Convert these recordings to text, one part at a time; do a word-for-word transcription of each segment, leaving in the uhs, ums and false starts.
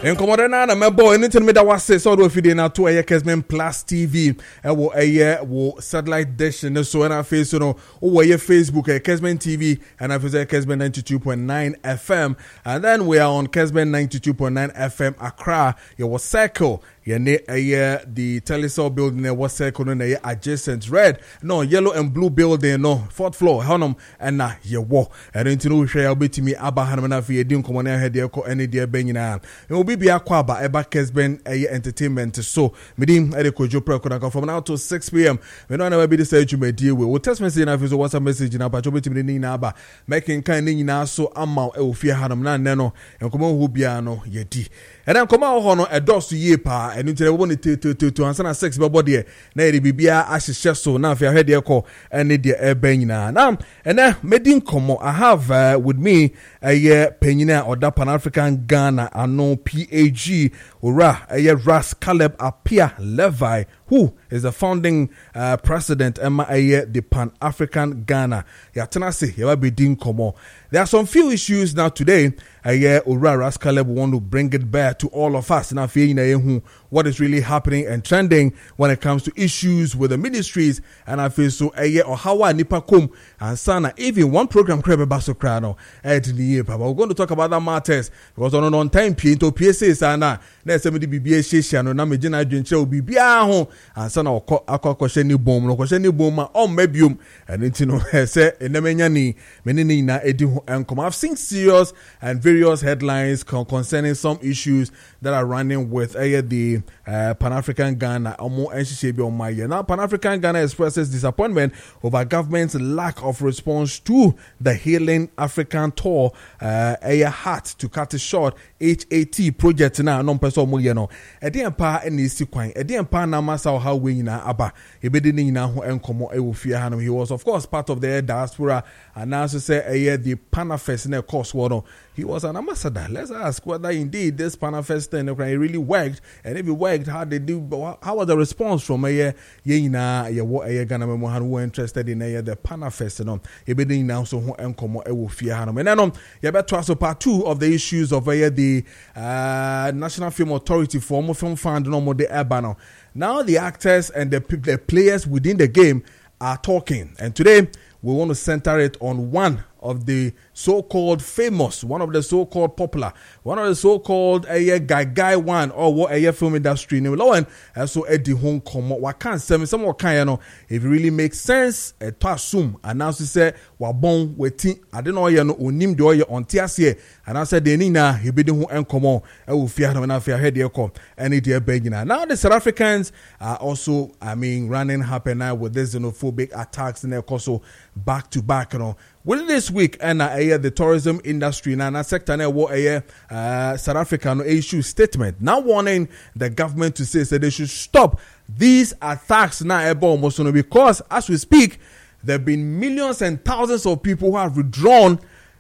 En komode na na mebo anything me da wase so do fide na to eye Kesman Plus T V e wo eye wo satellite dish ne so na face no wo eye Facebook e Kesman T V and I face Kesman ninety-two point nine F M, and then we are on Kesman ninety-two point nine F M Accra. Yo was circle ye ne eye the Telecel building e was circle no na adjacent red no yellow and blue building no fourth floor honum and na ye wo and into no hwe obetimi aba hanam na fe edin komo na hede ko ene de benyina e obi bia kwa aba eba Kesben eye entertainment so medim ede kojo preko from now to six p m we no na be this edwumadi we wo text message na fe so WhatsApp message na ba cho betimi ni na aba making kan ni nyina so ama e ofie hanam na ne no enkomo hu bia no yedi and then come out no edos ye pa and into the one to to to answer na six body na e bibia ahihye so na fe ahede ko ene de eba nyina now and then medin komo I have uh, with me a uh, penyina or Pan African Ghana ano P A G ora a uh, Ras Caleb Apia Levi, who is the founding uh, president Emma Aye the Pan African Ghana. Ya tenase ya be din komo. There are some few issues now today. Aye ora Ras Caleb want to bring it back to all of us. Now fe na who what is really happening and trending when it comes to issues with the ministries, and I feel so aye or how nipa kom and sana even one program crebe baso krano at the year. We're going to talk about that matters because on on time P into P S A sana na somebody B B A shisha no na me gina adwenche obi bia ho and sana akọ akọ ni bom no kwhye ni bom ma on mebium and nti no say enemenya ni menini na edi ho enkom. I've seen serious and various headlines con- concerning some issues that are running with uh, the uh, Pan-African Ghana omo enhye bi on my year. Now Pan-African Ghana expresses disappointment over government's lack of response to the Healing African Tour uh, a hat to cut it short H A T project na no person mo ye no e dey empa eni si kwan e dey empa na masa how we nyina aba e be dey nyina ho enkomo e wo fie hanom. He was of course part of the diaspora and also say uh, the Panafest na course one. He was an ambassador. Let's ask whether indeed this Panafest thing really worked, and if it worked, how they do, how was the response from a year na ye wo a Ghana memo who were interested in a the Panafest no e be dey now so ho enkomo e wo fie hanom. And then um you better also part two of the issues of uh, the uh, National Film Authority for Mo Film Fund no more the Urbano. Now the actors and the, the players within the game are talking, and today we want to center it on one of the so-called famous, one of the so-called popular, one of the so-called a guy guy one or what a film industry name low and so Eddie Hong Kong. What can't say some more kind of if it really makes sense a to assume and now to say wa bon waiting I don't know you know unim do you on T S A and I said the nina he be the who and come on I will fear no na fear head here come any dear beginner. Now the South Africans are also I mean running happen now with this xenophobic attacks in their also back to back you know. Well, this week, and uh, uh, the tourism industry and uh, sector now what uh, uh, South Africa no issue statement now warning the government to say so they should stop these attacks now because as we speak, there have been millions and thousands of people who have withdrawn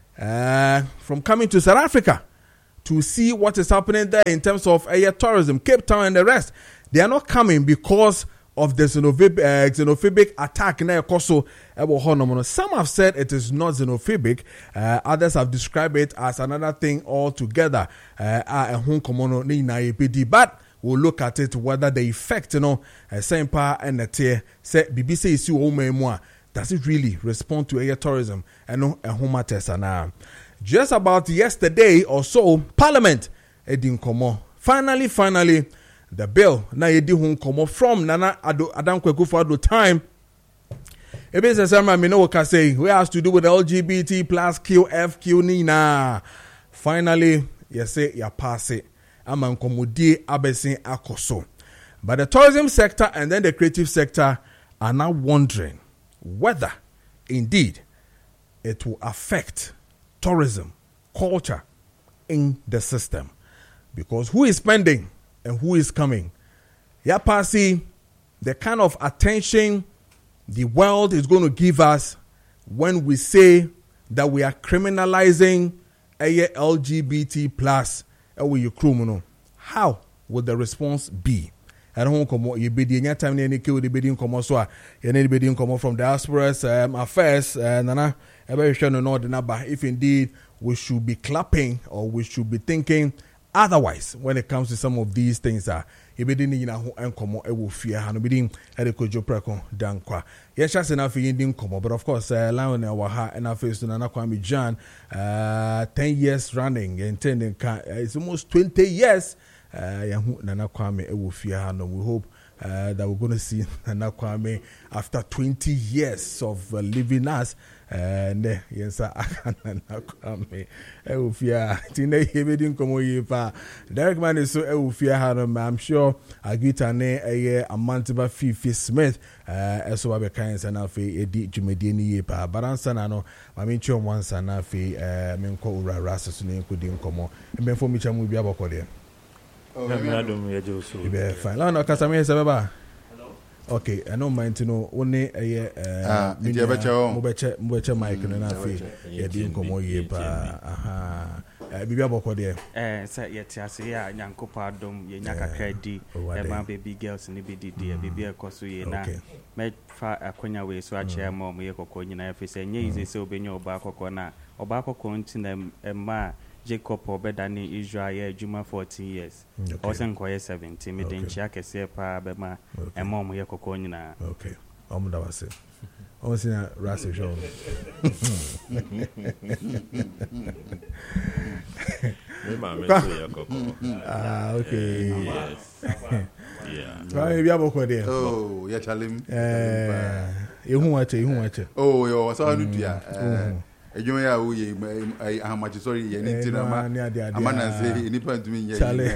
uh, from coming to South Africa to see what is happening there in terms of uh, tourism, Cape Town and the rest. They are not coming because of the xenophobic, uh, xenophobic attack in Koso. Some have said it is not xenophobic. Uh, others have described it as another thing altogether. Uh, but we'll look at it whether the effect, you know, same power and the tear. Say B B C is you does it really respond to air tourism and no home matters now? Just about yesterday or so, Parliament edin komo. Finally, finally. The bill na yedi hun komo from Nana Ado Adam Kwekufo-Addo time. Ebe se sama me no ka say we has to do with L G B T plus Q F Q Nina. Finally, you say ya pass it. Ama nkomodie abesin akoso. But the tourism sector and then the creative sector are now wondering whether indeed it will affect tourism, culture in the system. Because who is spending and who is coming? Yapasi, the kind of attention the world is going to give us when we say that we are criminalizing a L G B T plus, how would the response be? I don't know you be the time any kill the bidding come so you need bidding come from diaspora's um, affairs and nana every sure no know the number if indeed we should be clapping or we should be thinking Otherwise, when it comes to some of these things, uh, you be didn't know and come on, will fear Hanubidin, Edikojo Preco, Dankwa. Yes, that's enough in Indian come, but of course, uh, Lionel Waha and our face to Nanakwami John, uh, ten years running, intending it's almost twenty years. Uh, Nanakwame will fear Hanu. We hope. Uh, that we're going to see Nana Kwame after twenty years of uh, living us. And uh, yes, I Nana Kwame. I will fear. Tina Hebedin Komoyepa. Derek Man is so I will fear her. I'm sure Agitane a year a month by Fifi Smith. Uh, so I be kind and Afi Edi Jumedini Yepa. But answer Nano. I mean, Chum once and Afi, uh, Menko Ura Rasa Sunin Kudin Komo. And before me, Cham will be about there. Oh, yeah, fine. No, no, Casamia Sababa. Okay, I don't mind to know only a year. Ah, Mubecha, Mubecha, Mike, and Afi. Yeah, didn't come over here. Aha, Bibia Boko there. Eh, say yet, I say, yeah, Yanko Pardon, Yanaka Credi, my baby girls in the B D D, Bibia Kosu, na made far a quenya way, so I chair more, Mako Coin, if you say, yes, so be your Bako Kona, or Bako Coin, and Ma. Jacob or Bedani Israel Juma fourteen years. Also inquire seventeen. Me den chia kese pa bema e mom ye kokonyina. Okay. Omo da wase. Omo sina rasa show. Me ma me so ya koko. Ah, okay. Yes. Yeah. Why be aboko there? Oh, ya chalim. Eh, ehun wache, ehun wache. Oh, yo, so anu dia. Eh. Ejo ya wo ye how much sorry ye ni tina ma amana say nipa ntumi ye chale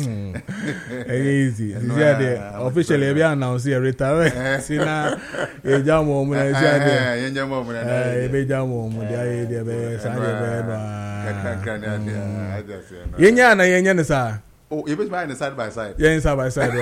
easy this year dey officially be announce here retire sina e jamo mu na sia dey ye jamo mu na e be jamo mu dey dey be sa dey be no kakra na dey ye nya na ye nya ne sa. Oh, you be buying side by side. Yeah, side by side.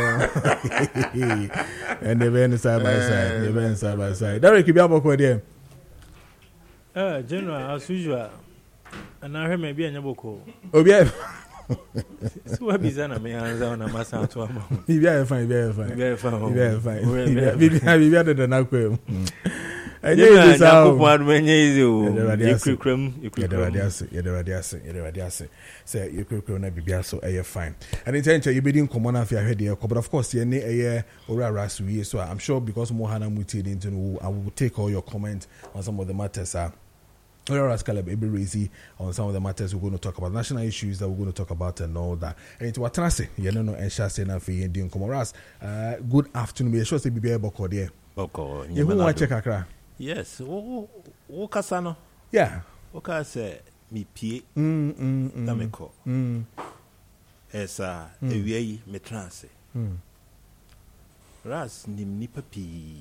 And they be side by side. They be side by side. Derek, you be aboko there. Uh, General, as usual, and I heard maybe a Naboko. Oh, yeah. So, what is that? I mean, I'm on a master to a mom. Be very fine, very fine. Very fine. Very fine. Be better than I could. And you know, one when you could cram, you could radiasi, you radiasi, you radiasi. Say, you could cram, be so a fine. And intention, you be in common if you heard here, but of course, you need a year or a ras. So I'm sure because Mohana Muti into I will take all your comments on some of the matters. Whereas Caleb Ebirezi on some of the matters we're going to talk about, national issues that we're going to talk about and all that. And it's what I say, you know, and Shase na fi Indian Comoras. Uh, good afternoon. Me sure say be able to there. Boko. You who want check Accra? Yes. O o kasano. Yeah. O ka say mi pie. Mm mm. Na me ko. Mm. Esa ewie me trance. Mm. Ras nim nipa pi.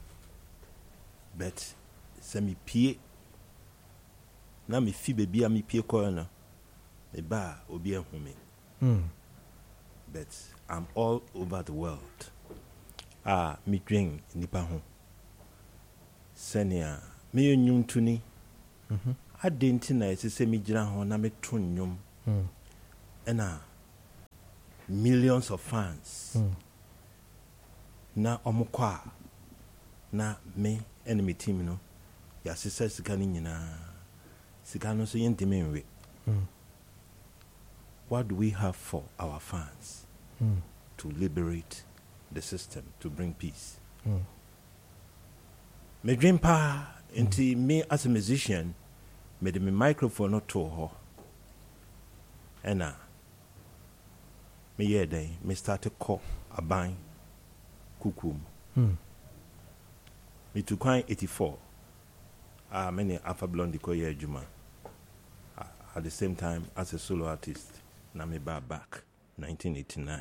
Bet se mi pie. Na me fi baby a me pie ko na me ba obi ehumi. Mm. But I'm all over the world. Ah, me drink nipa ho. Senia me nyum tuni. Mhm. Adenti na ese se me gira ho na me to nyum. Mm. Ena millions of fans. Mm. Na omukwa na me enemy team no. Ya sisa sika ni nyina. Sika no so yentime nwe. Mm. What do we have for our fans? Mm. To liberate the system, to bring peace. Mm. Me dream pa into me as a musician, me the microphone not to her. And uh, me yeah day, me start to call a bang kukum. Mm. Me to quite eighty-four. Ah, many Alpha Blondie ko yeah Juma. Uh, at the same time as a solo artist, na me back nineteen eighty-nine.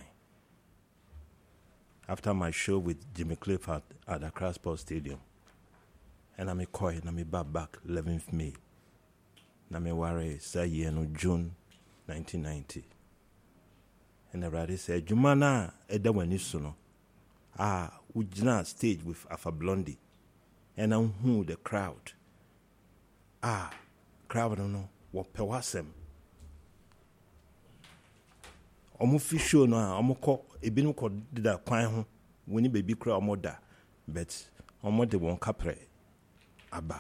After my show with Jimmy Cliff at, at Accra Sports Stadium. And I'm a coy, and I'm a back eleventh May. And I'm a worry, say, year no June nineteen ninety. And the radio said, Jumana, Eda Wenisuno. Ah, we did stage with Alpha Blondie. And I'm who the crowd. Ah, crowd don't know what pewasem. Omo fi show no a omo ko ebinu ko dida kwan ho woni baby kra omo da but omo de won kapre aba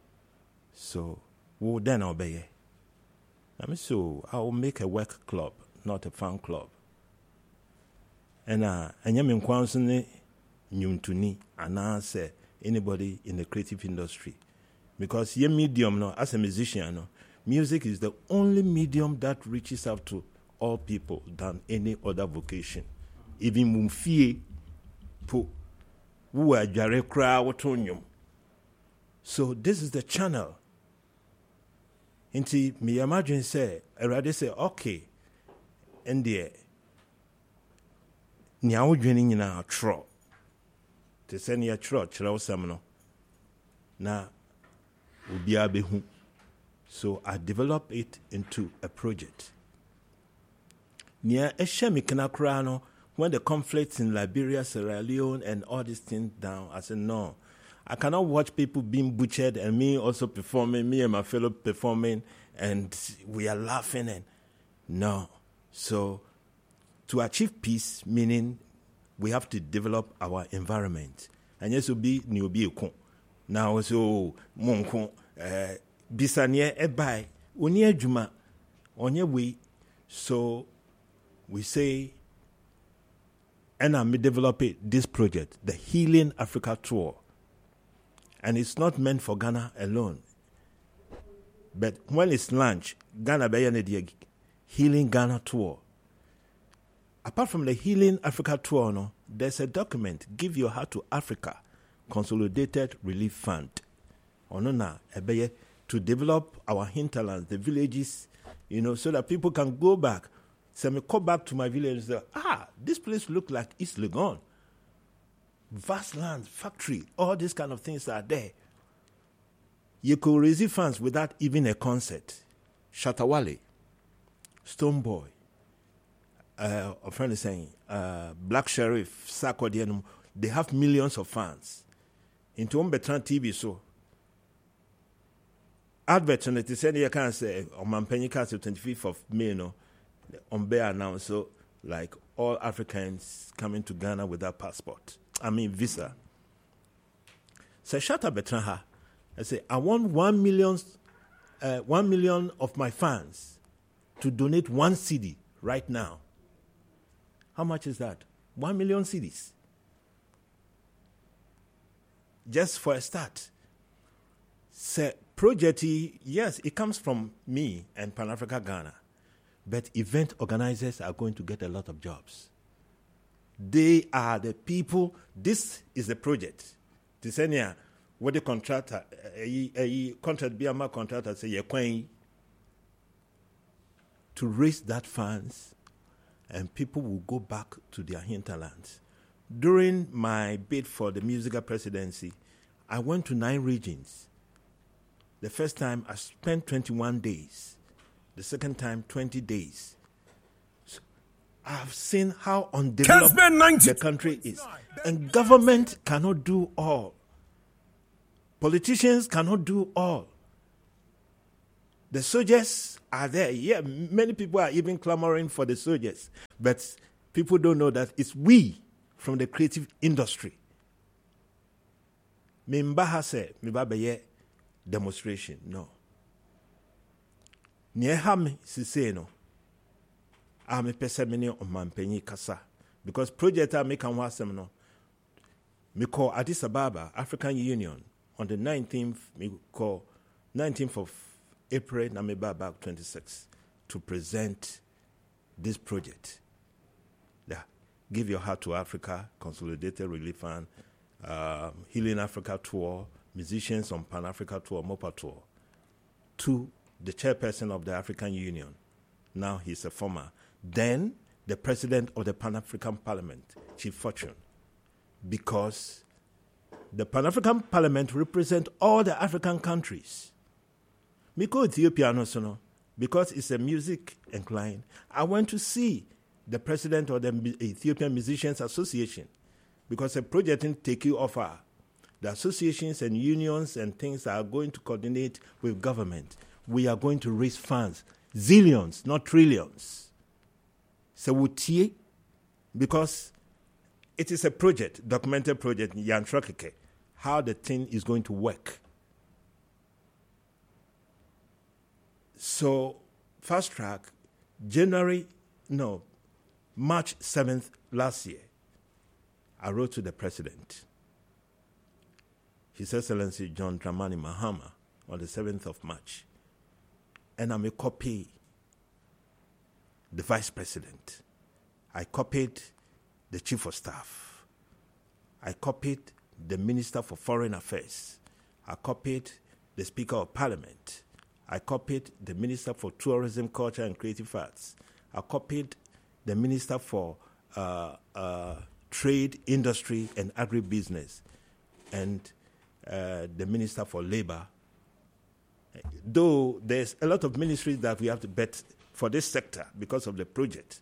so wo then obeye na me so I will make a work club not a fan club. And uh, and I'm in Nyumtuni and I say anybody in the creative industry. Because your medium, no, as a musician, no, music is the only medium that reaches out to all people than any other vocation. Even mumfie po who are jare kra wotonyum. So this is the channel. Inti me imagine say, I rather say, okay, and there. Nya wodwene nyina atro te se ne atro kyerɛw sam no na obia behu. So I developed it into a project. Nya ehye me kana kra no, when the conflicts in Liberia, Sierra Leone and all these things down, I said no, I cannot watch people being butchered and me also performing, me and my fellow performing, and we are laughing and no. So to achieve peace, meaning we have to develop our environment. And yes, will be new be now so monko uh bisanye ebai oni adwuma onye we. So we say, and I may develop it, this project, the Healing Africa Tour. And it's not meant for Ghana alone. But when it's launched, Ghana Bayanedi Healing Ghana Tour. Apart from the Healing Africa Tour, no, there's a document, Give Your Heart to Africa, Consolidated Relief Fund. Onona ebeye to develop our hinterlands, the villages, you know, so that people can go back. So I come back to my village and say, ah, this place looks like East Legon. Vast lands, factory, all these kind of things are there. You could receive funds without even a concert. Shatawale, Stoneboy, uh, a friend is saying, uh, Black Sheriff, Sarkodie, they have millions of fans. Into Ombetran T V, so. Advert on it, said you can say, on Mampenny Castle, twenty-fifth of May, no, on Bear now, so like all Africans coming to Ghana without passport. I mean, visa. So, shut up, Betranha. I say, I want one million, uh, one million of my fans to donate one C D right now. How much is that? One million C Ds. Just for a start. So, project, yes, it comes from me and Pan Africa Ghana. But event organizers are going to get a lot of jobs. They are the people. This is the project. Tisenia, what the contractor, a contract, be a contractor, say you're going to raise that funds, and people will go back to their hinterlands. During my bid for the musical presidency, I went to nine regions. The first time I spent twenty-one days. The second time, twenty days. So I've seen how undeveloped the country is. And government cannot do all. Politicians cannot do all. The soldiers are there. Yeah, many people are even clamoring for the soldiers. But people don't know that it's we from the creative industry. Mimbaha se, mibabeye demonstration. No. Niehame sise no. Ame pese mene omampenyi kasa. Because project I make an wasem no. Me call Addis Ababa, African Union, on the nineteenth, me call nineteenth of April, na me back twenty-sixth, to present this project. Yeah. Give Your Heart to Africa, Consolidated Relief Fund, uh, Healing Africa Tour, Musicians on Pan Africa Tour, MOPA Tour, to the chairperson of the African Union. Now he's a former. Then the president of the Pan-African Parliament, Chief Fortune. Because the Pan-African Parliament represents all the African countries. Miko Ethiopia also no, because it's a music inclined. I went to see the president of the Ethiopian Musicians Association because a project in take you offer. The associations and unions and things are going to coordinate with government. We are going to raise funds, zillions, not trillions. So we because it is a project, documented project, Yantrokeke, how the thing is going to work. So, fast track, January no, March seventh last year, I wrote to the president, His Excellency John Dramani Mahama, on the seventh of March, and I'm a copy the vice president. I copied the chief of staff. I copied the minister for foreign affairs. I copied the speaker of parliament. I copied the minister for tourism, culture, and creative arts. I copied the minister for uh, uh, trade, industry, and agribusiness, and uh, the minister for labor. Though there's a lot of ministries that we have to bet for this sector because of the project.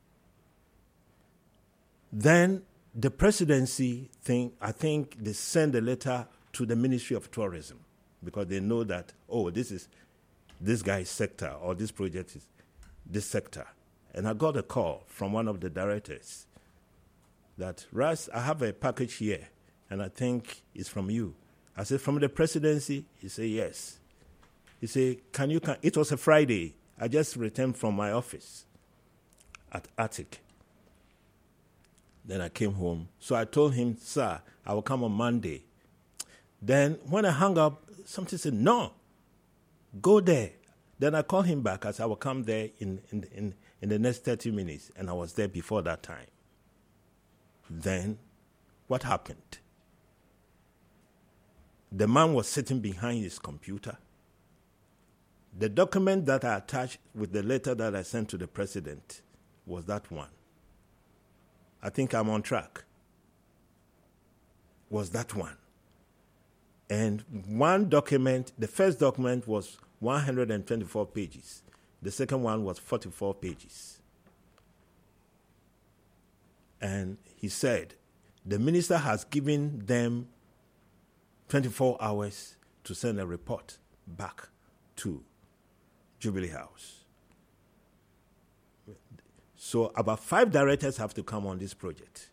Then the presidency thing, I think they send a letter to the Ministry of Tourism because they know that, oh, this is this guy's sector or this project is this sector. And I got a call from one of the directors that, Ras, I have a package here and I think it's from you. I said, from the presidency? He said, yes. He said, can you, can, it was a Friday. I just returned from my office at Attic. Then I came home. So I told him, sir, I will come on Monday. Then when I hung up, something said, no, go there. Then I called him back. I said, I will come there in, in, in, in the next thirty minutes. And I was there before that time. Then what happened? The man was sitting behind his computer. The document that I attached with the letter that I sent to the president was that one. I think I'm on track. Was that one. And one document, the first document was one hundred twenty-four pages. The second one was forty-four pages. And he said, the minister has given them twenty-four hours to send a report back to Jubilee House. So about five directors have to come on this project.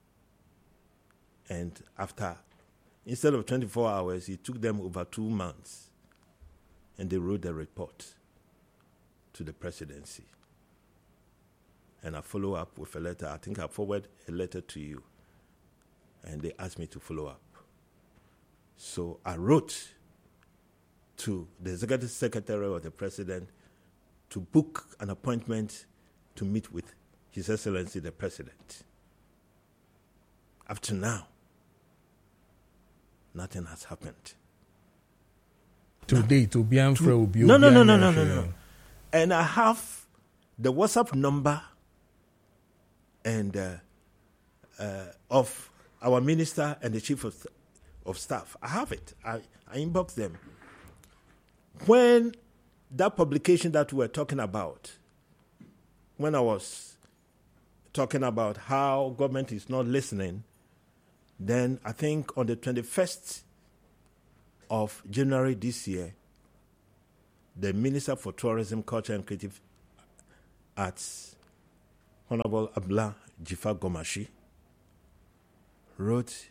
And after, instead of twenty-four hours, it took them over two months. And they wrote the report to the presidency. And I follow up with a letter. I think I forwarded a letter to you. And they asked me to follow up. So I wrote to the executive secretary of the president to book an appointment to meet with His Excellency the President. Up to now, nothing has happened. Today, to be unfair, no, no, no, no, no, no, no. And I have the WhatsApp number and uh, uh, of our minister and the chief of, of staff. I have it. I, I inboxed them. When that publication that we were talking about, when I was talking about how government is not listening, then I think on the twenty-first of January this year, the Minister for Tourism, Culture and Creative Arts, Honorable Abla Jifa Gomashi, wrote,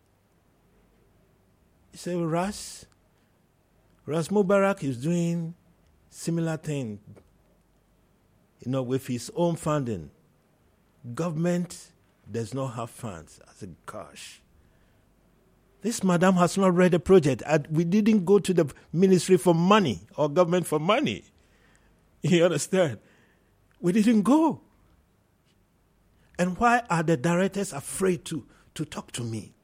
he said, Ras, Ras Mubarak is doing similar thing, you know, with his own funding. Government does not have funds. I said, gosh, this madam has not read the project. We didn't go to the ministry for money or government for money. You understand? We didn't go. And why are the directors afraid to, to talk to me?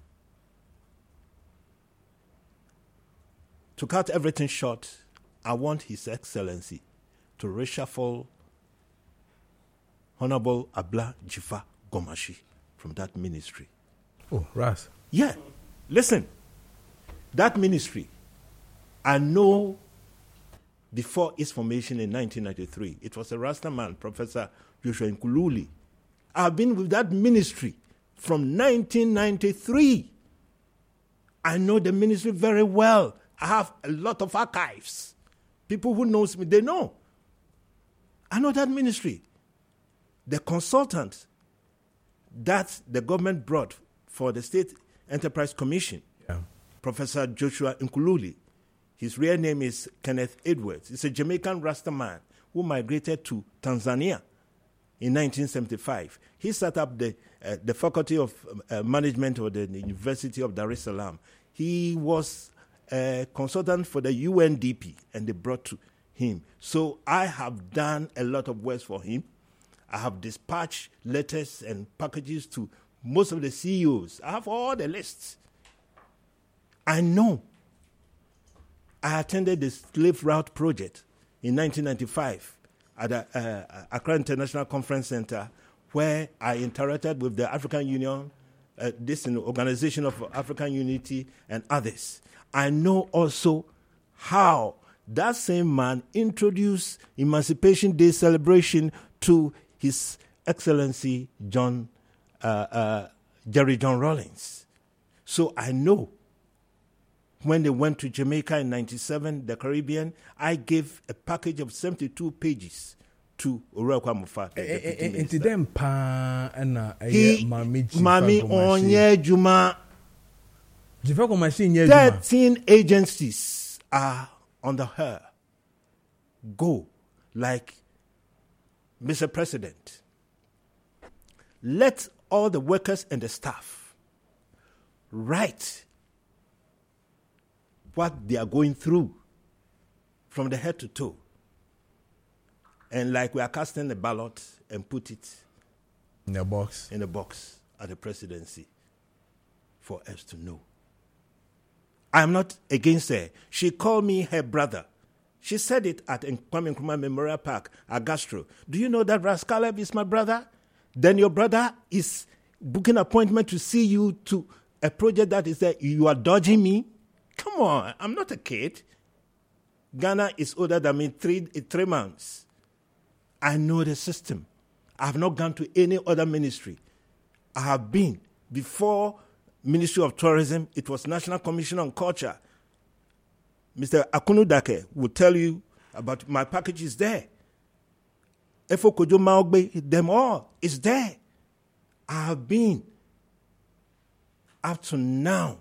To cut everything short, I want His Excellency to reshuffle Honorable Abla Jifa Gomashi from that ministry. Oh, Ras. Yeah. Listen, that ministry, I know before its formation in nineteen ninety-three, it was a Rasta man, Professor Joshua Nkululi. I've been with that ministry from nineteen ninety-three. I know the ministry very well. I have a lot of archives. People who knows me, they know. I know that ministry. The consultant that the government brought for the State Enterprise Commission, yeah. Professor Joshua Nkululi, his real name is Kenneth Edwards. He's a Jamaican Rasta man who migrated to Tanzania in nineteen seventy-five. He set up the uh, the Faculty of uh, Management of the University of Dar es Salaam. He was a consultant for the U N D P, and they brought to him. So I have done a lot of work for him. I have dispatched letters and packages to most of the C E Os. I have all the lists. I know. I attended the Slave Route Project in nineteen ninety-five at the uh, Accra International Conference Center, where I interacted with the African Union, uh, this Organization of African Unity, and others. I know also how that same man introduced Emancipation Day celebration to His Excellency John uh, uh, Jerry John Rawlings. So I know when they went to Jamaica in ninety-seven, the Caribbean, I gave a package of seventy-two pages to Oroakwa Mufa. Into them pa and he Mami Onye Juma. Thirteen agencies are under her. Go, like Mister President. Let all the workers and the staff write what they are going through from the head to toe. And like we are casting a ballot and put it in a box in a box at the presidency for us to know. I'm not against her. She called me her brother. She said it at Kwame Nkrumah Memorial Park at Gastro. Do you know that Rascaleb is my brother? Then your brother is booking appointment to see you to a project that is there. You are dodging me? Come on, I'm not a kid. Ghana is older than me three, three months. I know the system. I have not gone to any other ministry. I have been before Ministry of Tourism. It was National Commission on Culture. Mister Akunu Dake will tell you about my package is there. Efo Kojo Maogbe, them all is there. I have been up to now.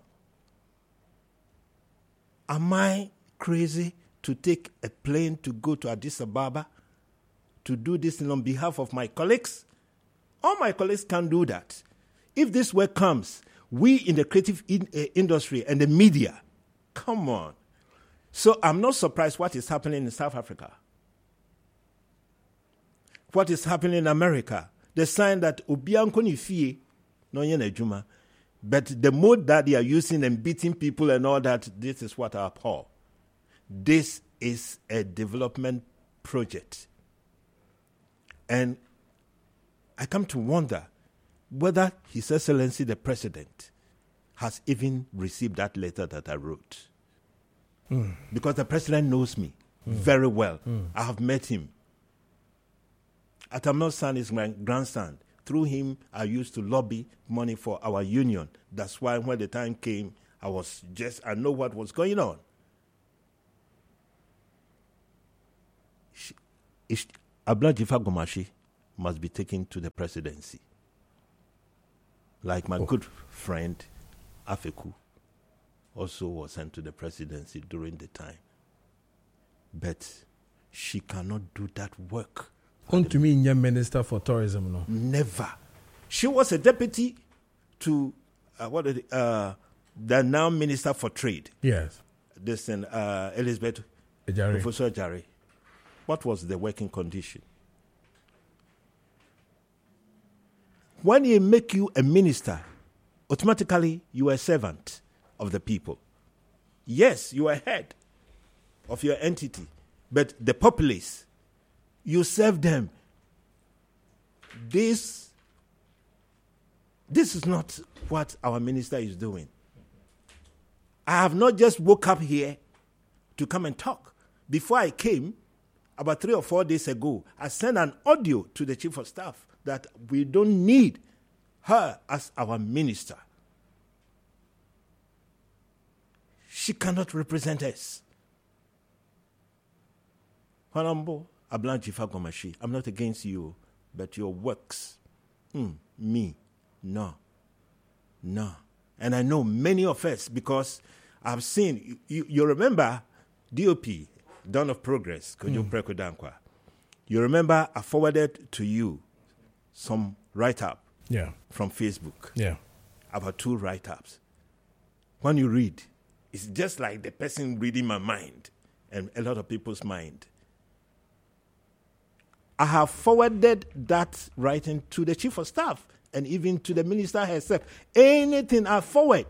Am I crazy to take a plane to go to Addis Ababa to do this on behalf of my colleagues? All my colleagues can do that. If this work comes, we in the creative in, uh, industry and the media, come on. So I'm not surprised what is happening in South Africa. What is happening in America. The sign that Obianko Nifie, no yena juma, but the mode that they are using and beating people and all that, this is what I abhor. This is a development project. And I come to wonder whether His Excellency the President has even received that letter that I wrote. Mm. Because the President knows me mm. very well. Mm. I have met him. Atamno San is my grandson. Through him, I used to lobby money for our union. That's why when the time came, I was just, I know what was going on. Abla Jifa Gomashi must be taken to the presidency. Like my oh. good friend, Afeku, also was sent to the presidency during the time. But she cannot do that work. Come to me in your minister for tourism, no? Never. She was a deputy to uh, what are the, uh, the now minister for trade. Yes. This and uh, Elizabeth Ejari. Professor Ejari. What was the working condition? When he make you a minister, automatically you are a servant of the people. Yes, you are head of your entity, but the populace, you serve them. This, this is not what our minister is doing. I have not just woke up here to come and talk. Before I came, about three or four days ago, I sent an audio to the chief of staff that we don't need her as our minister. She cannot represent us. Honorable Abla Jifa Gomashi, I'm not against you, but your works, mm, me, no, no. And I know many of us because I've seen, you, you remember D O P, Dawn of Progress, Kojo mm. Preko Dankwa. You remember I forwarded to you some write-up yeah. from Facebook. Yeah. About two write-ups. When you read, it's just like the person reading my mind and a lot of people's mind. I have forwarded that writing to the chief of staff and even to the minister herself. Anything I forward.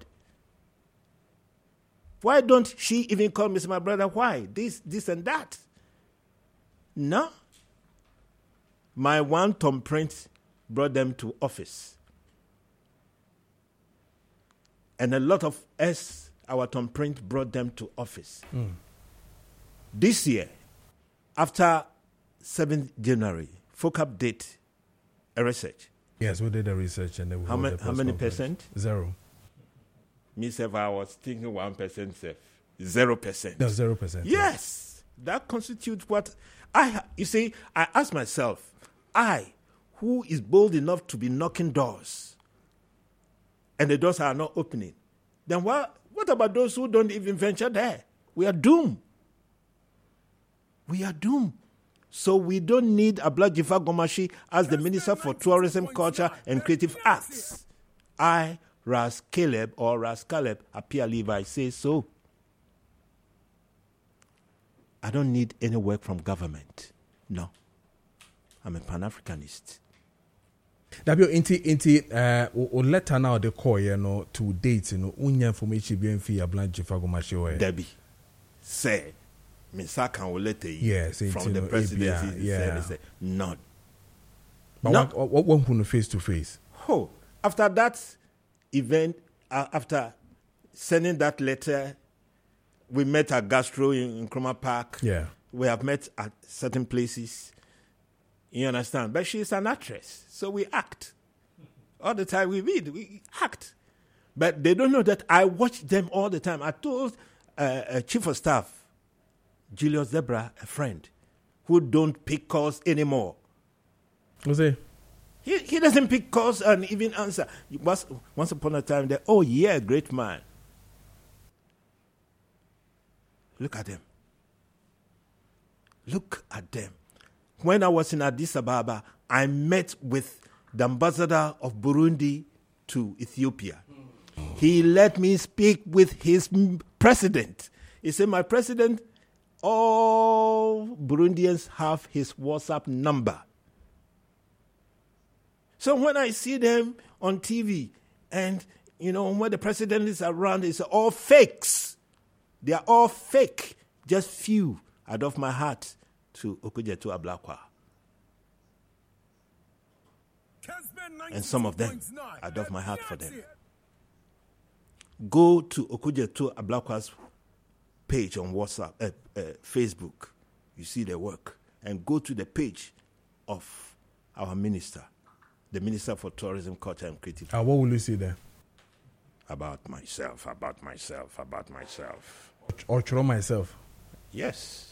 Why don't she even call me, say, my brother, why? This, this and that. No. My one thumb print brought them to office. And a lot of us, our thumb print brought them to office. Mm. This year, after seventh January, FOCAP did a research. Yes, we did a research. And then we how, ma- how many percent? Zero. Me, self, I was thinking one percent, self. Zero percent. No, zero percent. Yes. Yeah. That constitutes what I, you see, I ask myself, I, who is bold enough to be knocking doors, and the doors are not opening, then what, what about those who don't even venture there? We are doomed. We are doomed. So we don't need Abla Jifar Gomashi as the Minister for Tourism, Culture and Creative Arts. I, Ras Caleb or Ras Caleb Apia Levi, say so. I don't need any work from government. No. I'm a Pan-Africanist. W inti inti uh o letter now the call you know to date you know unya information be fi Abla Jifar Gomashi o. Debbie say Misaka will letter yes, from the presidency. Yeah. Say, none. But no. what what one who face to face? Oh, after that event, uh, after sending that letter, we met at Gastro in, in Nkrumah Park. Yeah. We have met at certain places. You understand? But she's an actress, so we act. All the time we read, we act. But they don't know that I watch them all the time. I told uh, a chief of staff, Julius Zebra, a friend, who don't pick calls anymore. What's it? He, he doesn't pick calls and even answer. Once, once upon a time, they, oh yeah, great man. Look at them. Look at them. When I was in Addis Ababa, I met with the ambassador of Burundi to Ethiopia. Oh. He let me speak with his president. He said, my president, all Burundians have his WhatsApp number. So when I see them on T V and, you know, when the president is around, it's all fakes. They are all fake. Just few out of my heart to Okudzeto Ablakwa. And some of them, out of my heart for them. Go to Okudzeto Ablakwa's page on WhatsApp, uh, uh, Facebook. You see their work. And go to the page of our minister, the Minister for Tourism, Culture and Creative. Uh, what will you see there? About myself, about myself, about myself. Or throw myself? Yes.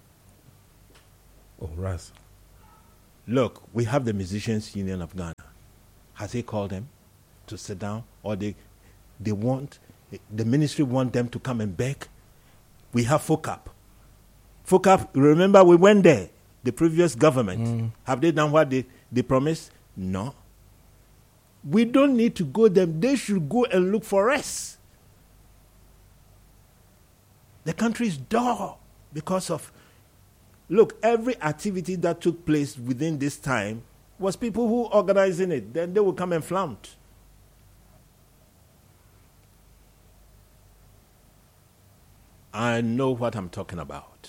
Oh, Ras. Look, we have the Musicians Union of Ghana. Has he called them to sit down? Or they they want, the ministry want them to come and beg? We have FOCAP. FOCAP, remember we went there, the previous government. Mm. Have they done what they, they promised? No. We don't need to go them. They should go and look for us. The country is dull because of, look, every activity that took place within this time was people who organizing it. Then they will come and flaunt. I know what I'm talking about.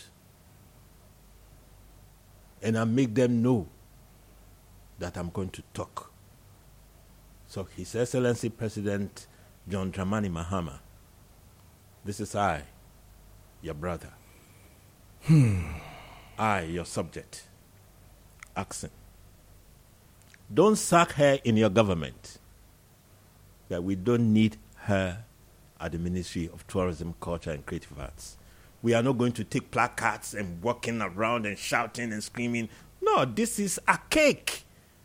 And I make them know that I'm going to talk. So His Excellency President John Dramani Mahama, this is I, your brother. Hmm. I, your subject. Accent. Don't sack her in your government. That we don't need her at the Ministry of Tourism, Culture and Creative Arts. We are not going to take placards and walking around and shouting and screaming. No, this is archaic.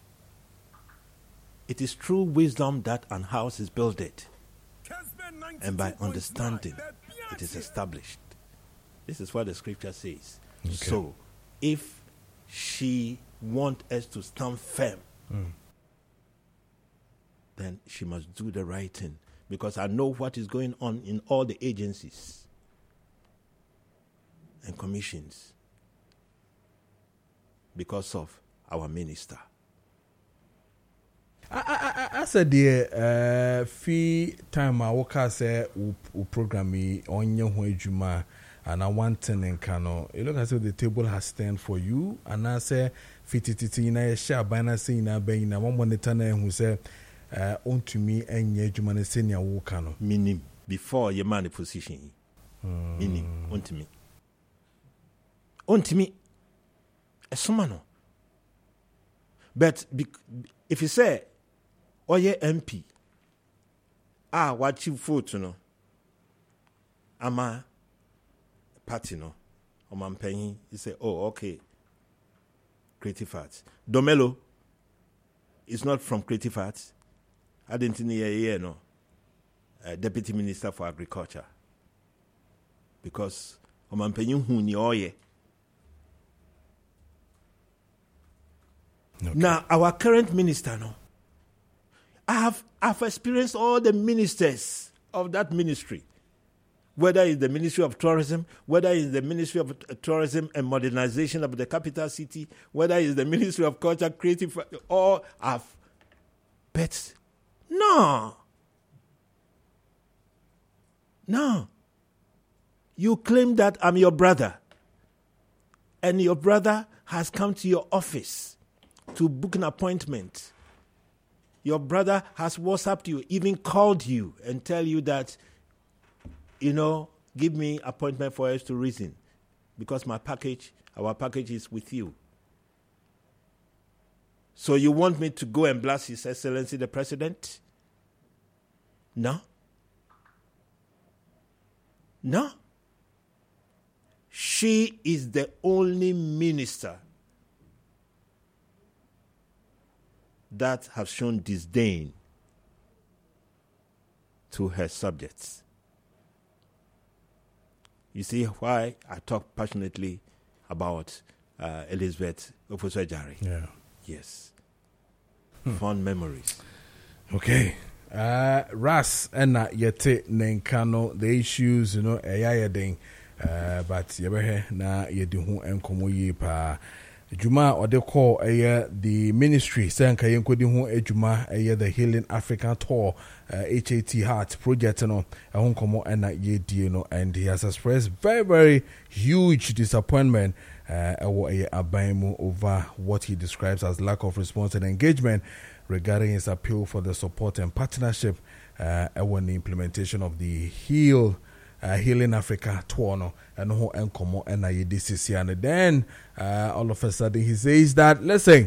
It is true wisdom that an house is builded. And by understanding, it is established. This is what the scripture says. Okay. So, if she wants us to stand firm, mm. then she must do the right thing, because I know what is going on in all the agencies and commissions because of our minister. I, I, I said the uh, fee time I work as a program on your way juma and I want to know. You look as if the table has stand for you, and I say fitty in a share by na saying a bay in a one monitor who say uh on to me and ye juma senior wokano. Meaning before your money position. Meaning on to me. On to me. A sumano. But if you say or ye M P, ah, what you vote, you know, ama party, no, or man paying, you say, oh, okay, Creative Arts. Domelo is not from Creative Arts. I didn't hear here, no, uh, Deputy Minister for Agriculture, because or man paying who ni oye. Okay. Now, our current minister, no, I have I've experienced all the ministers of that ministry, whether it's the Ministry of Tourism, whether it's the Ministry of Tourism and Modernization of the capital city, whether it's the Ministry of Culture, Creative, all have pets. No. No. You claim that I'm your brother, and your brother has come to your office to book an appointment. Your brother has WhatsApped you, even called you and tell you that, you know, give me appointment for us to reason, because my package, our package is with you. So you want me to go and blast His Excellency the President? No. No. She is the only minister that have shown disdain to her subjects. You see why I talk passionately about uh, Elizabeth Ofosu-Adjare? Yeah. Yes. Hmm. Fond memories. Okay. Uh, Ras and yete nenkano the issues, you know, a ding, uh, but yebehe na yedihu enkomo yi pa. Juma or they call a the ministry sanka yenkodi hu ejuma a the Healing Africa Tour uh, H A T Heart project no a hon komo and ye die no, and he has expressed very very huge disappointment uh abayemu over what he describes as lack of response and engagement regarding his appeal for the support and partnership uh when the implementation of the Heal Uh, Healing Africa tour no and ho enkomo and I D C C, and then uh, all of a sudden he says that listen,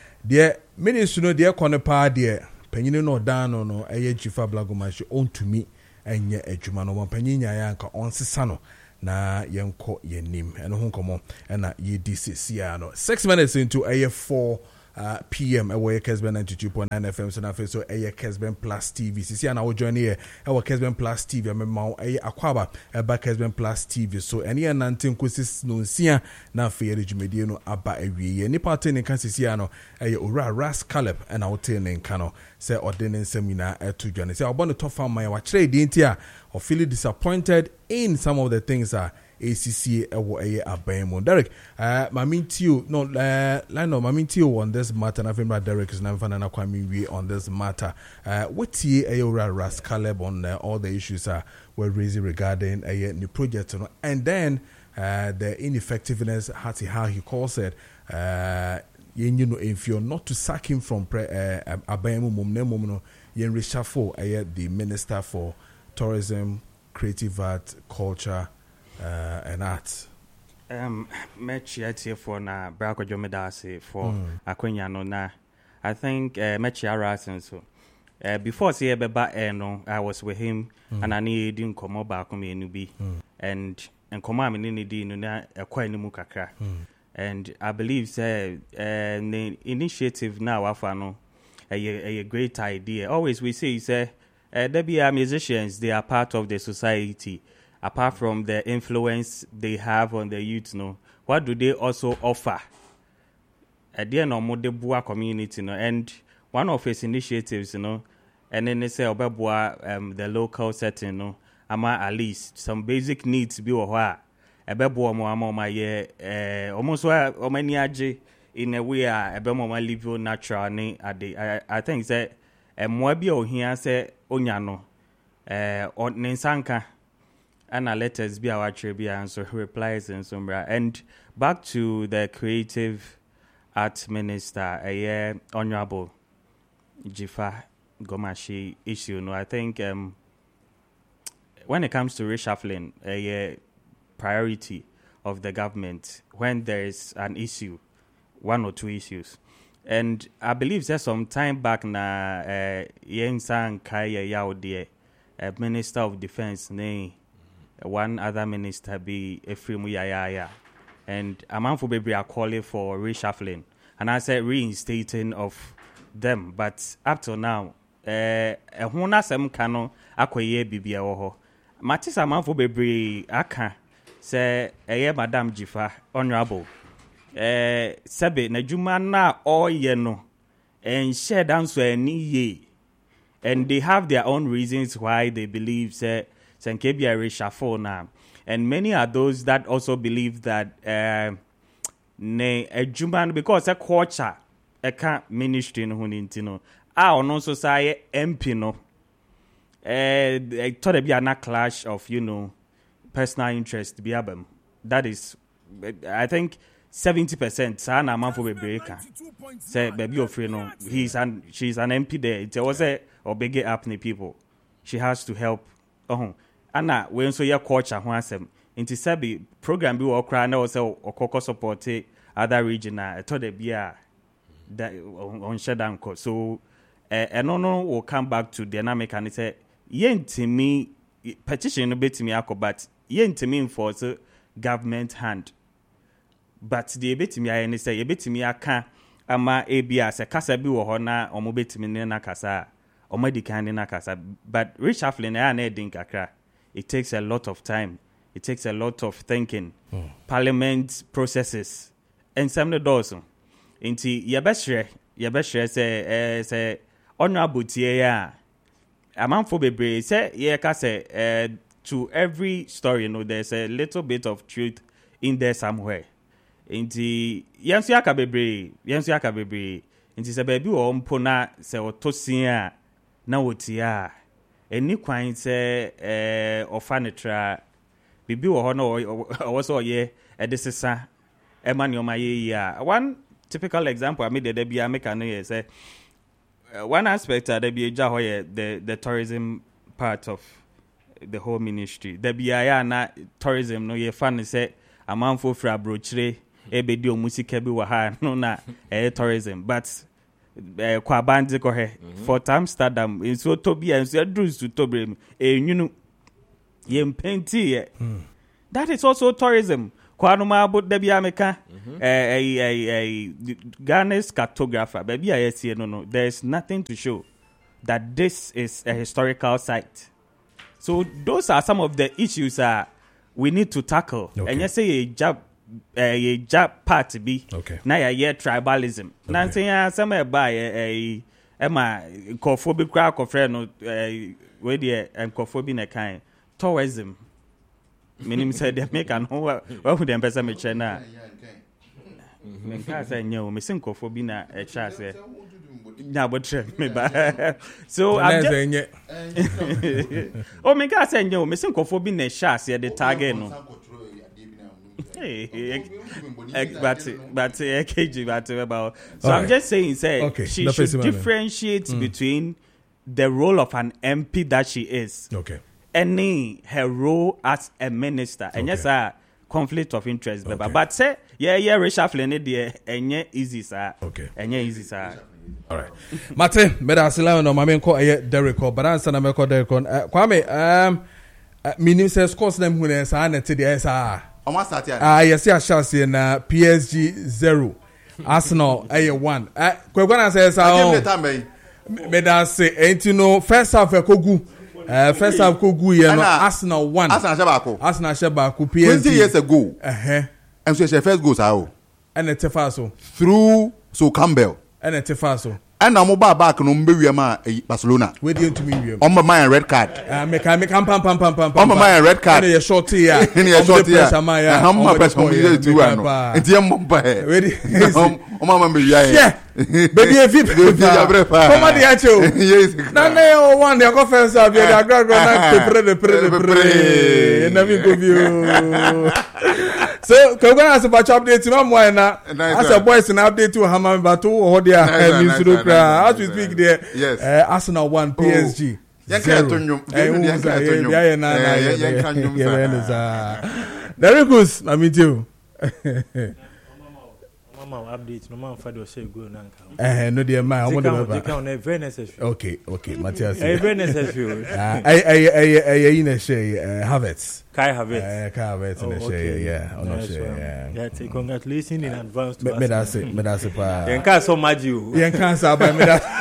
the minister no dear konepa dear penyin no dan no no eye Jifa Blagomashi on to me and ye ejuma no penyin ya yanka on sisano na yenko yenim and ho komo and na ye D C C no six minutes into a four Uh, P M away Kesben ninety-two point nine F M so na fe so eye Kesben Plus T V sisi na wo join here e Kesben Plus T V amema eye akwaba e ba Kesben Plus T V so ene ya nante nkosi no nsia na fe ye djumedie no aba awie ni party ne kan sisi no eye owura Ras Caleb and hotel ne nka no say ordinance seminar eto dwane say obo no tofa man wa kire di ntia or feel disappointed in some of the things that A C C ewo eye abayemo. Derek, uh, mamintio no uh, lino mamintio on this matter. Na fimba Derek is na fana na kwami we on this matter. Uh, what ye ayora Ras Caleb on uh, all the issues uh, were raising regarding a uh, new project, you know, and then uh, the ineffectiveness, how he calls it. Uh, you know, if you're not to sack him from pre, uh, abayemo mumne mumno, yen reshuffle uh, the Minister for Tourism, Creative Art, Culture. Uh, and art. Um, match here for na Brako Jomedasi for Akwenya no na. I think uh, match Arasen so. Uh, before see Beba Eno, I was with him mm. and I didn't come over back on me nubi and and come on in the no na akwa ni kakra. And I believe say uh, the initiative now afano a a great idea. Always we say say uh, there be our musicians, they are part of the society. Apart from the influence they have on the youth, no, what do they also offer? At the end of the Bua community, no, and one of his initiatives, you know, and then they say obeboa um the local setting no ama at least some basic needs be or ebeboa mo ama ma ye eh almost where omani age in a way a ebemo ma live natural ni ade I, I think say emwa bi o hia say onya no eh on nsanka and letters be our tribute and so replies and so and back to the creative art minister a year honorable Jifa Gomashi issue no I think um when it comes to reshuffling a uh, priority of the government when there is an issue, one or two issues. And I believe that some time back na Yen San Kaya Yaudie, a Minister of Defense, nay, one other minister be Ephraim Yaya. And Amanfo Bebre are calling for reshuffling. And I said reinstating of them. But up till now, eh, a hona sem kano akoye bibia oho. Matisa Amanfo Bebre aka say eye Madam Jifa honorable eh sebe na juma na oye no and share down so any ye and they have their own reasons why they believe say Sankebi are reshuffle now, and many are those that also believe that uh ne ejuma because a culture a can ministry no hunintino ah ono so say M P no eh I thought it be a clash of you know personal interest be abem. That is I think seventy percent sana manfo bebreka say baby of no he's an she's an M P there it was a or big up the people she has to help oh ana when so your culture ho asem inti sabi program bi wo kra na wo say okoko support other regional to the bia that on shedan ko so eh no no will come back to dynamic and say yentimi petition no betimi akobat yentimi enforce government hand. But the betimi aye say ye betimi aka ama ebia se kasa bi wo ho na omo betimi ne na kasa omo di kan ne na kasa but reshuffling na na edin kakra it takes a lot of time, it takes a lot of thinking, oh. Parliament processes and some the doors inti ye behre ye behre say eh say honorable tie ya amanfo bebre say ye ka say eh to every story, you know, there's a little bit of truth in there somewhere. Inti yensu aka bebre, yensu aka bebre. Inti se baby o mpona se otosia na wotia. Eni kwan se eh ofanetra bibi wo ho no wo so ye edesesa e ma ne o ma ye ya. One typical example I made the bia make an here say uh, one aspect that be eja ho ye the the tourism part of the whole ministry. The B I A na tourism no ye fan say amanfo fra brochire e be di omusika bi wa ha no na e tourism but eh kwa bandi ko he for Amsterdam in so to be and so drus to tobrem e nwunu ye mpenti ye that is also tourism kwa no ma bo da bia meka eh eh eh Ghana's cartographer baby I see no no there is nothing to show that this is a historical site. So those are some of the issues uh, we need to tackle. Okay. And you say a job, a job part be. Okay. Now you hear tribalism. Now say yeah, some by a Emma cophobic crack of friend no where the um cophobic a kind tourism. Meaning said they make an whole what would them person make na. Men ka say no, me sin cophobic na a chance. Yeah, but me ba. So I'm just oh my God, say no, me sin kofo bi na sha se the target no. But but A K G but about so I'm just saying say okay. she no should differentiate mm. between the role of an M P that she is. Okay. And her role as a minister. Okay. And yes, a conflict of interest. Okay. But say yeah yeah reshuffling it there enye easy sir. Okay. Enye easy sir. All right. Mate, me da sila no mame ko eye Derek but answer na me ko Derek on. Kwame, um minim say scores them hu na sa na te dey sa. O ma start ya. Ah, yes, ya chance na P S G zero. Arsenal eye one. Eh, kwegwa na say sa o. Me da say enti no first half e kogu. Uh, first half kogu ye no Arsenal one. Arsenal shebako. Arsenal shebako P S G twenty years ago. Eh eh. And so she first goes how. And it faso. Through so Campbell. And it faso. and I'm mobile back no mbe Barcelona. Where do you to me? On my mind red card. Uh, make I make pam pam pam pam pam. On my mind red card. Any short here. Any short here. I'm my person me do ano. Enti am mba he. Ready? On my mind be here. Yeah. Baby if you come on the acho. Yes. Na na o one the conference of the agro na pre de pre de pre. Na mi go view. So, can we ask about update to my na? As a boys an update to Hamam Batu or there as we speak there. Yes. Uh, Arsenal one, P S G. Zero. Very good. I mean you. Update no man for the say go now. Eh no dear man I want to very necessary. Okay, okay, Matthias. Very necessary. I I I I in a share Havertz. Kai Havertz. Eh Kai Havertz in a share, yeah. I'm not sure. Yeah. Yeah, congratulations in advance to us. Me that say, me that say pa. Yen ka so maju. Yen kan sa ba me that.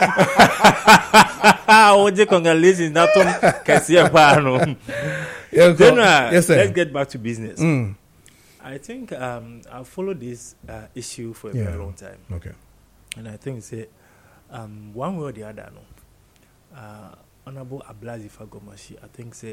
O je congratulations na tom kese pa no. Yes sir. Let's get back to business. Mm. I think um, I've followed this uh, issue for a yeah. very long time. Okay. And I think say um, one way or the other, no. Uh, Honorable Ablazi Fagomashi, I think say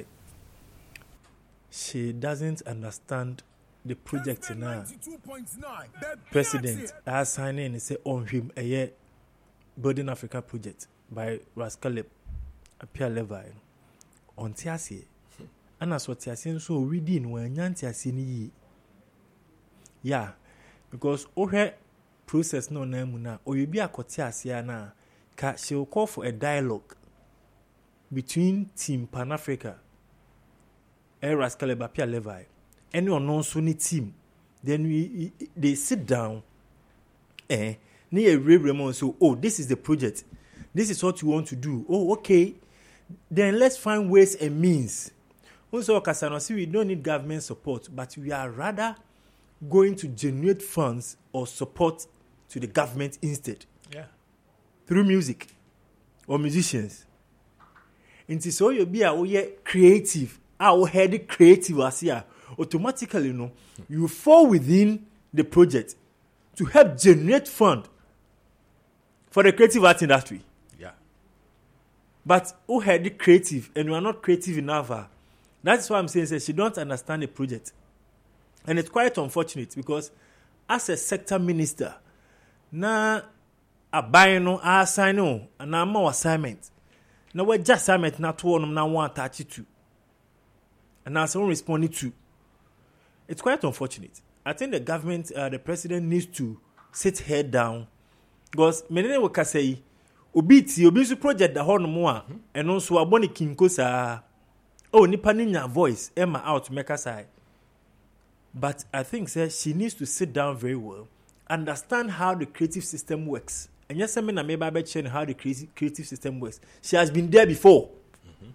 she doesn't understand the project in her. President has signed in and say on him a year Building Africa project by Rascaleb Apia Levi on Tiasi. And as what Tiasi so reading when Yantiasi ni. Yeah, because ohe process no na mu na oyebi akote asia na ka she will call for a dialogue between Team Pan Africa and Rascaleb Apia Levi. Any unknown Sunni team, then we they sit down eh near Raymond so oh this is the project, this is what you want to do. Oh okay, then let's find ways and means. Also Kasano see we don't need government support, but we are rather going to generate funds or support to the government instead. Yeah. Through music or musicians. Inti so you be a creative, our head creative as here, automatically you know, you fall within the project to help generate fund for the creative art industry. Yeah. But who had the creative and you are not creative enough. Uh, that's why I'm saying say, she don't understand the project. And it's quite unfortunate because as a sector minister, na abayi no assign no na more assignment. Na we just assignment na to one na one attach it to. And now someone responding to. It's quite unfortunate. I think the government, uh, the president needs to sit head down because many will say obi ti obi su project the whole no more and also aboni kinko sa oh nipa ninya voice Emma out make us say. But I think say, she needs to sit down very well, understand how the creative system works. And yes, I mean, I may be sharing how the creative, creative system works. She has been there before. Mm-hmm.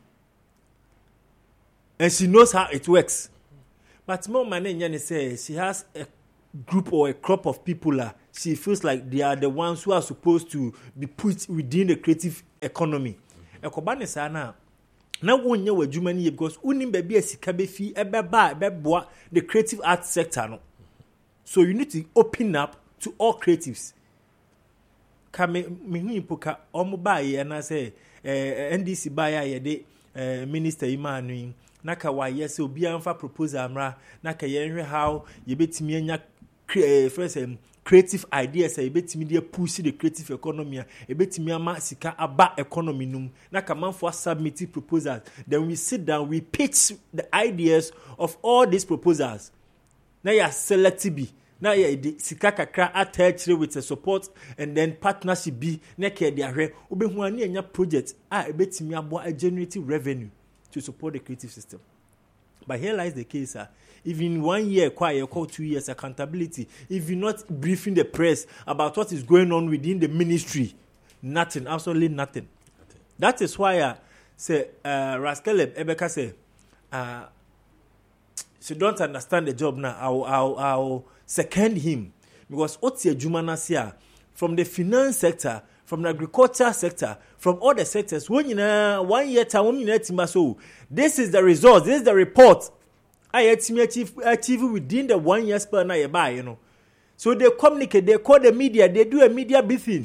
And she knows how it works. But more money, say she has a group or a crop of people. Uh, she feels like they are the ones who are supposed to be put within the creative economy. Ekobane sana. Now, one year with Germany because unim baby a sikabefi ebeba ebeboa the creative art sector no. So you need to open up to all creatives. Kame mihu ipoka omo baye na say eh N D C baye ye de eh minister Imanu naka wa yes obi anfa proposal amra naka ye hwe how ye betimi anya first um, creative ideas e betimi dey push the creative economy e betimi ama sika aba economy num na come for submit proposals, then we sit down, we pitch the ideas of all these proposals. Now you are selective be now you sika kakra attached with the support and then partnership be na ke dey ahwe obehu ani anya project ah e betimi abo a generating revenue to support the creative system. But here lies the case, uh, if in one year, quite call two years accountability, if you're not briefing the press about what is going on within the ministry, nothing, absolutely nothing. nothing. That is why I uh, say uh, Rascaleb Ebeka say uh, she don't understand the job now. I'll, I'll, I'll second him because what's your Jumanasia from the finance sector, from the agriculture sector, from all the sectors. When you know one year time, you know so this is the result. This is the report. I achieve achieve within the one year span. I buy, you know. So they communicate. They call the media. They do a media briefing.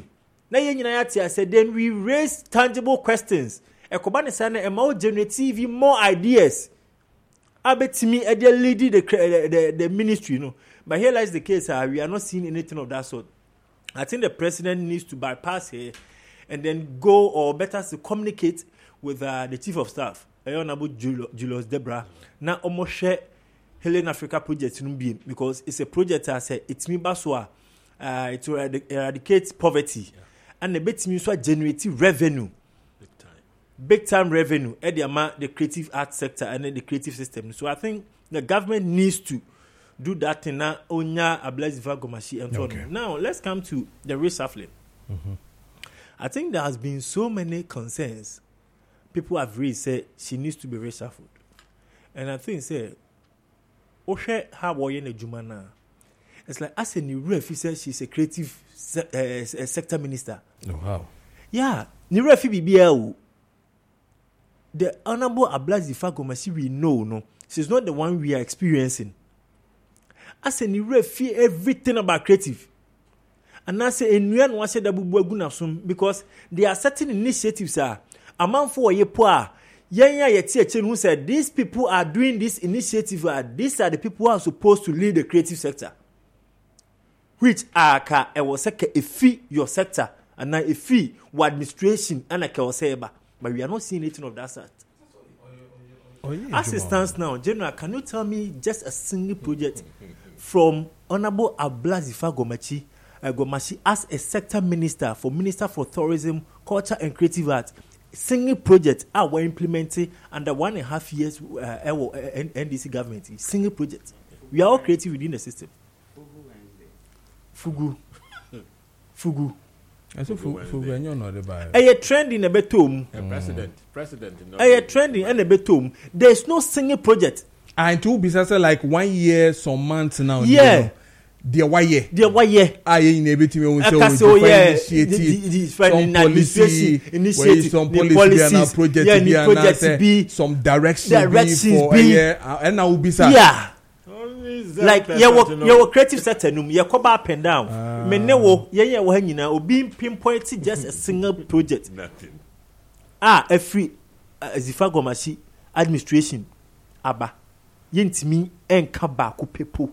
na yɛn nyinaa yɛate ase then we raise tangible questions ɛkɔba ne saa na ɛma wo generate even more ideas abetimi ɛde lead the, the the the ministry no but here lies the case uh, we are not seeing anything of that sort. I think the president needs to bypass here and then go, or better to communicate with uh, the chief of staff Honorable Julius Debra na omo share Helen Africa project because it's a project that say it's me baswa uh it will eradicate poverty yeah. and the bit means to generate revenue big time big time revenue at the the creative art sector and then the creative system. So I think the government needs to do that thing now. Onya Ablazifa Gomashi and so okay. on. Now let's come to the reshuffling. Mm-hmm. I think there has been so many concerns. People have raised say she needs to be reshuffled, and I think say, Oshe Hawaii ne Jumana. It's like as a new ref, he says she's a creative se- uh, a sector minister. Oh wow! Yeah, new ref B B L. The Honorable Ablazifa Gomashi we know no, she's not the one we are experiencing. As a new ref, everything about creative. And I say, and we are not saying that because there are certain initiatives are a man for a poor. Yanya Yeti who said these people are doing this initiative. Uh, these are the people who are supposed to lead the creative sector, which are a was a fee your sector and now a fee for administration and a kaoseba. But we are not seeing anything of that sort. Oh, yeah, as it stands now, General, can you tell me just a single project from Honorable Ablazifa Gomachi? Gomashi as a sector minister for Minister for Tourism, Culture and Creative Arts, single project I were implementing under one and a half years uh, N D C government. Single project. We are all creative within the system. Fugu. Fugu. I said Fugu and you're not the buyer. A trend in a betum. President. President. A trend in a betum. There's no single project. And two business like one year, some months now. Yeah. You know. Dear why ye? Dear why ye? I in a bit me so yeah. Some policy, initiative, some policy, and project yeah, to be project be some direction directions be for be yeah, and now be sir. Yeah. Like yeah, what your creative sector num ye ko ba up and down. Me ne wo ye ye wo ha nyina obi pinpoint just a single project. Nothing. Ah, every Zifa Gomashi administration aba yentimi enka ba ko pepo.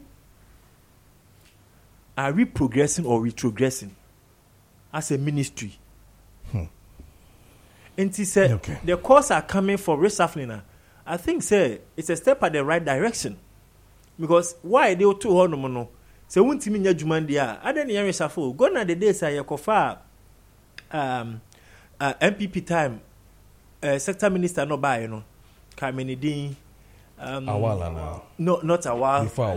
Are we progressing or retrogressing as a ministry? Hmm. And he said okay. The calls are coming for reshuffling. I think say it's a step at the right direction. Because why they two hold no no? So won't mean your jumandia. I don't hear reshuffle. Gone are the days I kofa um uh, M P P time uh, sector minister no buy you know. Kameni Din um Awala now. No, not a while.